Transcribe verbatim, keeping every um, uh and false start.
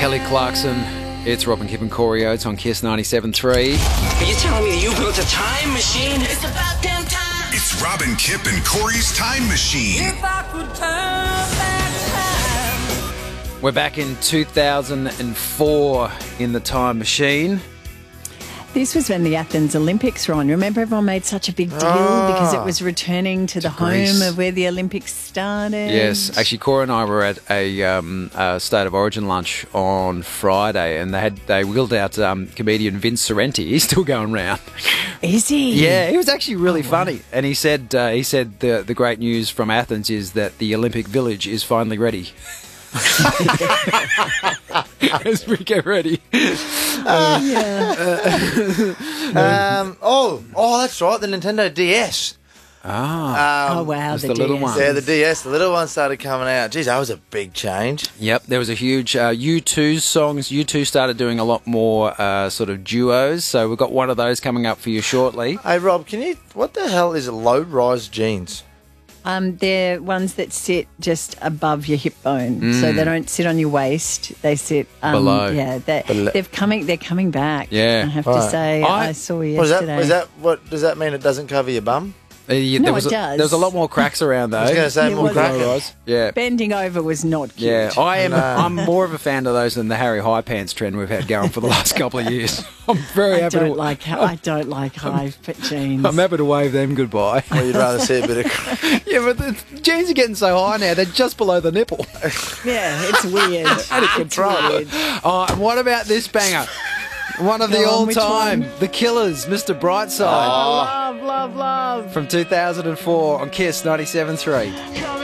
Kelly Clarkson. It's Robin Kipp and Corey Oates on Kiss ninety-seven point three. Are you telling me that you built a time machine? It's about damn time. It's Robin Kipp and Corey's Time Machine. If I could turn back time. We're back in two thousand four in the Time Machine. This was when the Athens Olympics were on. Remember, everyone made such a big deal Oh. because it was returning to the Greece. home of where the Olympics started. Yes, actually, Cora and I were at a, um, a State of Origin lunch on Friday, and they had they wheeled out um, comedian Vince Sorrenti. He's still going round. Is he? Yeah, he was actually really funny, and he said uh, he said the the great news from Athens is that the Olympic Village is finally ready. As we get ready. Oh, yeah. Um, oh, oh, that's right. The Nintendo D S. Ah, Um, oh, wow. that's The, the little D S. one. Yeah, the D S, the little one started coming out. Geez, that was a big change. yep. There was a huge uh, U two songs. U two started doing a lot more uh, sort of duos, so we've got one of those coming up for you shortly. Hey, Rob, can you? What the hell is low-rise jeans? Um, they're ones that sit just above your hip bone, so they don't sit on your waist. They sit um, Below. Yeah, they, Belo- they've coming. They're coming back. Yeah. I have Right. to say, I- I, saw What is that? yesterday. Is that what does that mean? It doesn't cover your bum? Uh, yeah, No, there was it a, does. There was a lot more cracks around though. I was going to say Yeah, more was it? cracking. Yeah. Bending over was not cute. Yeah, I am. No. I'm more of a fan of those than the Harry High Pants trend we've had going for the last couple of years. I'm very I happy don't to. like. how- I don't like high fit jeans. I'm happy to wave them goodbye. Well, you'd rather see a bit of. Yeah, but the jeans are getting so high now; they're just below the nipple. Yeah, it's weird. Out of control. It's weird. Oh, and what about this banger? One of Go the on, which all-time, one? The Killers, Mister Brightside, Love, love, love. from two thousand four on Kiss ninety-seven point three.